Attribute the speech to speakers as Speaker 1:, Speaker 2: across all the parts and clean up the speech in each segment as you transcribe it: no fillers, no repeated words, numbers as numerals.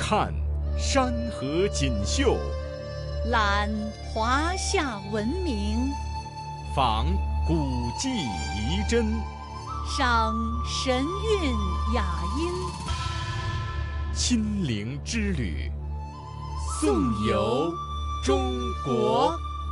Speaker 1: 看山河锦绣，
Speaker 2: 览华夏文明，
Speaker 1: 访古迹遗珍，
Speaker 2: 赏神韵雅音。
Speaker 1: 亲临之旅，颂游中国。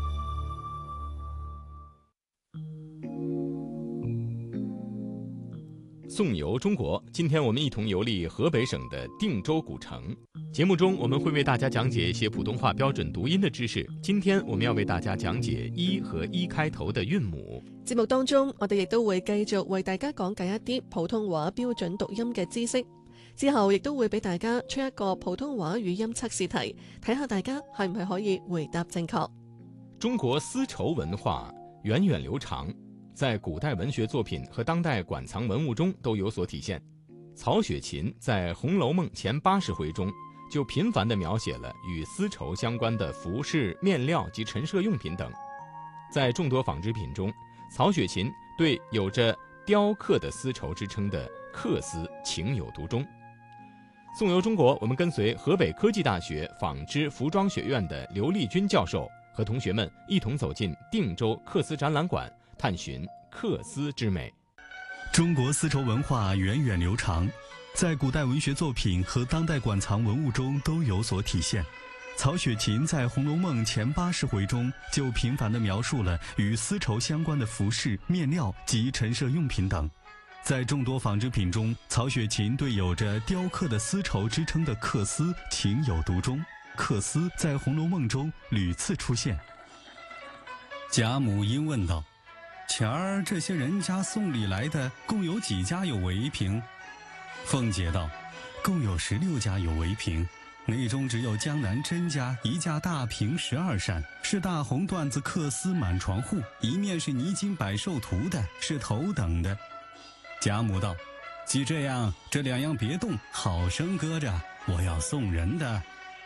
Speaker 1: 颂游中国，今天我们一同游历河北省的定州古城。节目中我们会为大家讲解一些普通话标准读音的知識。今天我們要為大家講解一和一開頭的韻母。
Speaker 3: 節目當中，我哋亦都會繼續為大家講解一啲普通話標準讀音嘅知識。之後亦都會俾大家出一個普通話語音測試題，睇下大家係唔係可以回答正確。
Speaker 1: 中國絲綢文化源遠流長，在古代文學作品和當代館藏文物中都有所體現。曹雪芹在《紅樓夢》前80回中就頻繁地描寫了與絲綢相關的服飾、面料及陳設用品等。在眾多紡織品中，曹雪芹對有着雕刻的絲綢之稱的缂絲情有獨鍾。頌遊中國，我們跟隨河北科技大學紡織服裝學院的劉麗君教授和同學們一同走進定州缂絲展覽館，探尋缂絲之美。
Speaker 4: 中國絲綢文化源遠流長，在古代文學作品和當代館藏文物中都有所體現。曹雪芹在《紅樓夢》前80回中就頻繁地描述了與絲綢相關的服飾、面料及陳設用品等。在眾多紡織品中，曹雪芹對有着雕刻的絲綢之稱的缂絲情有獨鍾。缂絲在《紅樓夢》中屢次出現。
Speaker 5: 賈母因問道：前兒這些人家送禮來的共有幾家有圍屏？鳳姐道：共有16家有圍屏，內中只有江南甄家一架大屏12扇，是大紅缎子缂絲滿床戶，一面是泥金百壽圖的，是頭等的。賈母道：既這樣，這兩樣別動，好生擱着，我要送人的。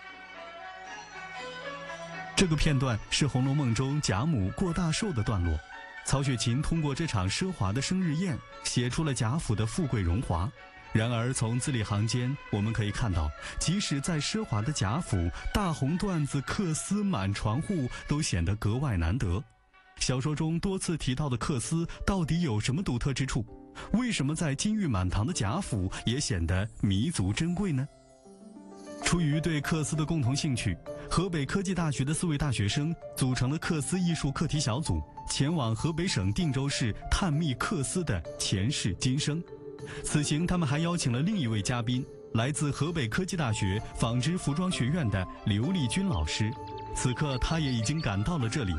Speaker 4: 這個片段是《紅樓夢》中賈母過大壽的段落。曹雪芹通過這場奢華的生日宴，寫出了賈府的富貴榮華。然而從字裏行間，我們可以看到，即使在奢華的賈府，大紅缎子缂絲滿床戶都顯得格外難得。小說中多次提到的缂絲到底有什麼獨特之處？為什麼在金玉滿堂的賈府也顯得彌足珍貴呢？出於對缂絲的共同興趣，河北科技大學的4位大學生組成了缂絲藝術課題小組，前往河北省定州市探秘缂絲的前世今生。此行他們還邀請了另一位嘉賓，來自河北科技大學紡織服裝學院的劉麗君老師。此刻他也已經趕到了這裡。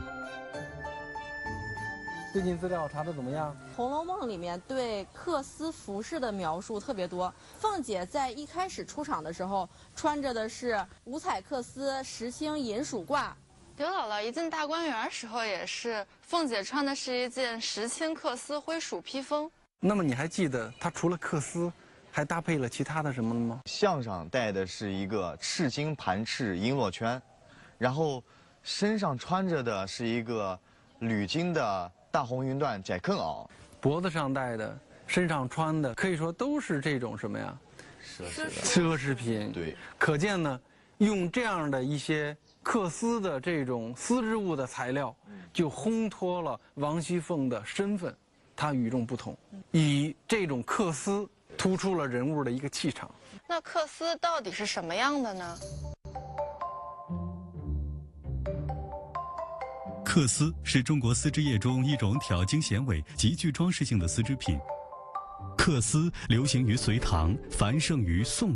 Speaker 6: 最近資料查得怎麼樣？
Speaker 7: 《紅樓夢》裡面對缂絲服飾的描述特別多。鳳姐在一開始出場的時候，穿着的是五彩缂絲石青銀鼠褂。
Speaker 8: 劉姥姥一進大觀園時候也是，鳳姐穿的是一件石青缂絲灰鼠披風。
Speaker 6: 那麼你還記得她除了缂絲，還搭配了其他的什麼嗎？
Speaker 9: 項上戴的是一個赤金盤翅璎珞圈，然後身上穿着的是一個鋁金的大紅雲緞窄裉襖，
Speaker 6: 脖子上戴的，身上穿的，可以說都是這種什麼呀？奢侈品。對，可見呢，用這樣的一些缂絲的這種絲織物的材料，就烘托了王熙鳳的身份，她與眾不同，以這種缂絲突出了人物的一個氣場。
Speaker 8: 那缂絲到底是什麼樣的呢？
Speaker 4: 缂絲是中國絲織業中一種挑經顯緯、極具裝飾性的絲織品。缂絲流行於隋唐，繁盛於宋。